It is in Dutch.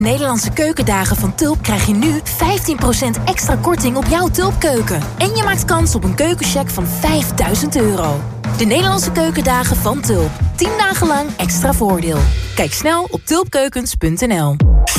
Nederlandse Keukendagen van Tulp krijg je nu 15% extra korting op jouw Tulpkeuken. En je maakt kans op een keukencheck van €5.000. De Nederlandse Keukendagen van Tulp. 10 dagen lang extra voordeel. Kijk snel op tulpkeukens.nl.